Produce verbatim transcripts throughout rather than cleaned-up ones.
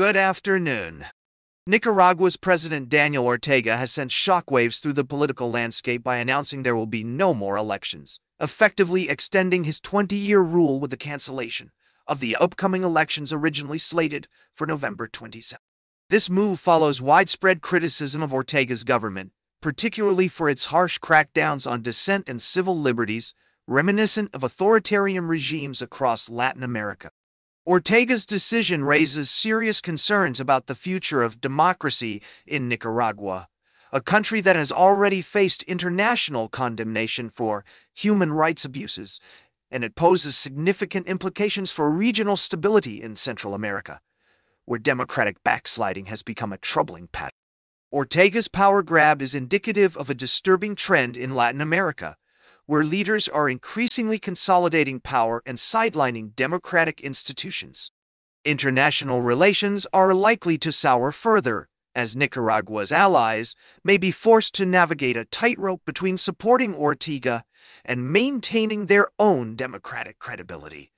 Good afternoon. Nicaragua's President Daniel Ortega has sent shockwaves through the political landscape by announcing there will be no more elections, effectively extending his twenty-year rule with the cancellation of the upcoming elections originally slated for November twenty-seventh. This move follows widespread criticism of Ortega's government, particularly for its harsh crackdowns on dissent and civil liberties, reminiscent of authoritarian regimes across Latin America. Ortega's decision raises serious concerns about the future of democracy in Nicaragua, a country that has already faced international condemnation for human rights abuses, and it poses significant implications for regional stability in Central America, where democratic backsliding has become a troubling pattern. Ortega's power grab is indicative of a disturbing trend in Latin America, where leaders are increasingly consolidating power and sidelining democratic institutions. International relations are likely to sour further, as Nicaragua's allies may be forced to navigate a tightrope between supporting Ortega and maintaining their own democratic credibility.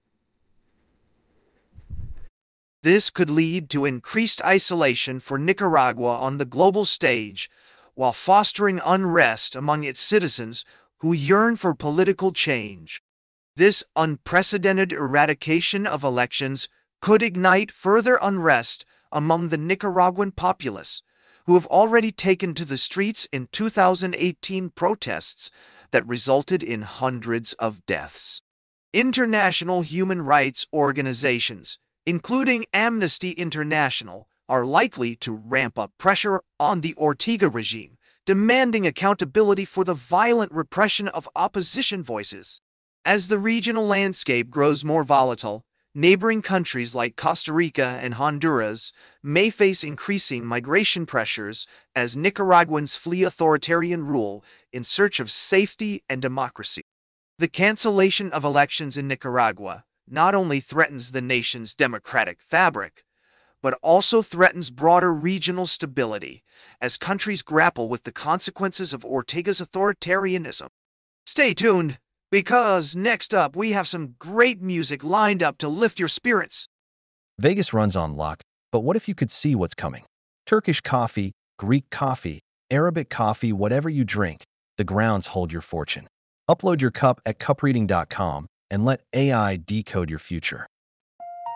This could lead to increased isolation for Nicaragua on the global stage, while fostering unrest among its citizens who yearn for political change. This unprecedented eradication of elections could ignite further unrest among the Nicaraguan populace, who have already taken to the streets in two thousand eighteen protests that resulted in hundreds of deaths. International human rights organizations, including Amnesty International, are likely to ramp up pressure on the Ortega regime, demanding accountability for the violent repression of opposition voices. As the regional landscape grows more volatile, neighboring countries like Costa Rica and Honduras may face increasing migration pressures as Nicaraguans flee authoritarian rule in search of safety and democracy. The cancellation of elections in Nicaragua not only threatens the nation's democratic fabric, but also threatens broader regional stability as countries grapple with the consequences of Ortega's authoritarianism. Stay tuned, because next up we have some great music lined up to lift your spirits. Vegas runs on luck, but what if you could see what's coming? Turkish coffee, Greek coffee, Arabic coffee, whatever you drink, the grounds hold your fortune. Upload your cup at cup reading dot com and let A I decode your future.